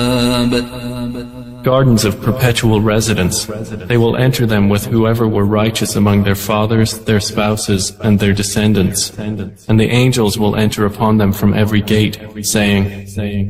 Gardens of perpetual residence. They will enter them with whoever were righteous among their fathers, their spouses, and their descendants. And the angels will enter upon them from every gate, saying,